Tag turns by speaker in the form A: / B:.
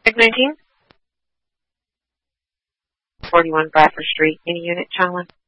A: Big 19? 41 Bradford Street. Any unit, Challen?